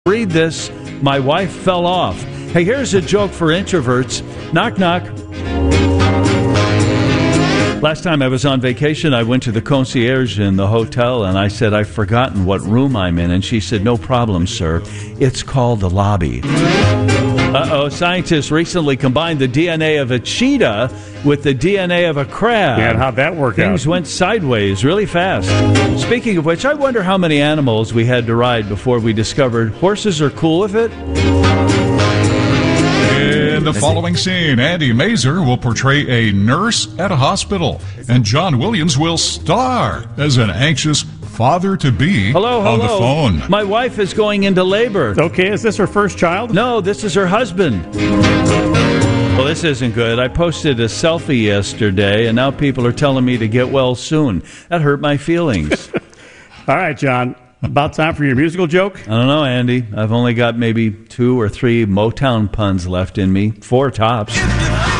Read this. My wife fell off. Hey, here's a joke for introverts. Knock, knock. Last time I was on vacation, I went to the concierge in the hotel, and I said, I've forgotten what room I'm in. And she said, no problem, sir. It's called the lobby. Uh-oh, scientists recently combined the DNA of a cheetah with the DNA of a crab. Yeah, and how'd that work out? Things went sideways really fast. Speaking of which, I wonder how many animals we had to ride before we discovered horses are cool with it. In the following scene, Andy Mazer will portray a nurse at a hospital, and John Williams will star as an anxious father-to-be on the phone. My wife is going into labor. Okay, is this her first child? No, this is her husband. Well, this isn't good. I posted a selfie yesterday, and now people are telling me to get well soon. That hurt my feelings. All right, John. About time for your musical joke? I don't know, Andy. I've only got maybe 2 or 3 Motown puns left in me. 4 tops.